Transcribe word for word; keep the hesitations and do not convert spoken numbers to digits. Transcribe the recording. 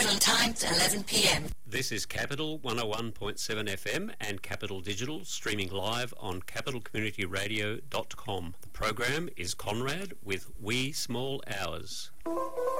Capital Times, eleven p m. This is Capital one oh one point seven F M and Capital Digital, streaming live on capital community radio dot com. The program is Conrad with Wee Small Hours.